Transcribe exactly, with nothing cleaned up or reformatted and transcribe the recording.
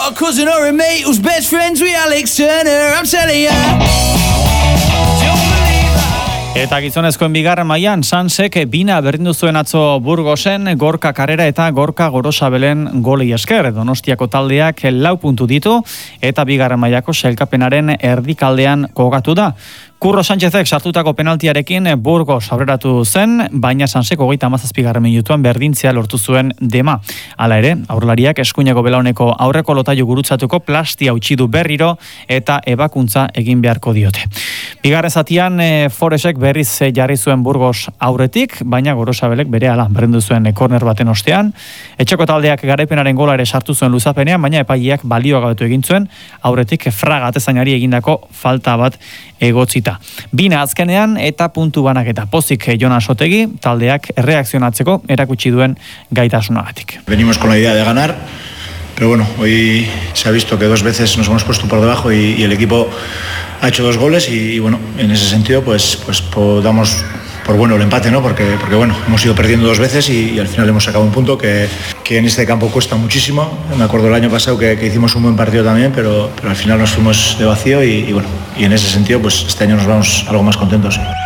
got a cousin or a mate who's best friends with Alex Turner. I'm telling ya. Eta gizonezkoen bigarren mailan Sansek bina berdindu zuen atzo Burgosen Gorka Karrera eta Gorka Gorosabelen golei esker. Donostiako taldeak lau puntu ditu eta bigarren mailako sailkapenaren erdikaldean kokatu da. Curro Sánchezek sartutako penaltiarekin Burgos aurreratu zen, baina Sansek hogeita hamazazpigarren minutuan berdintzea lortu zuen dema. Hala ere, aurrelariak eskuineko belauneko aurreko lotailu gurutzatuko plastia utzi du berriro eta ebakuntza egin beharko diote. Bigarren zatian Foresek berriz jarri zuen Burgos aurretik, baina Gorosabelek berehala berdindu zuen korner baten ostean. Etxeko taldeak garaipenaren gola ere sartu zuen luzapenean, baina epaileak baliogabetu egin zuen aurretik Fraga atezainari egindako falta bat egotzita. Bina azkenean eta puntu banaketa pozik Jonas Otegi taldeak erreakzionatzeko erakutsi duen gaitasunagatik. Venimos con la idea de ganar, pero bueno, hoy se ha visto que dos veces nos hemos puesto por debajo y, y el equipo ha hecho dos goles y, y bueno, en ese sentido pues, pues damos por bueno el empate, ¿no? Porque, porque bueno, hemos ido perdiendo dos veces y, y al final hemos sacado un punto que, que en este campo cuesta muchísimo. Me acuerdo el año pasado que, que hicimos un buen partido también, pero, pero al final nos fuimos de vacío y, y bueno, y en ese sentido pues este año nos vamos algo más contentos.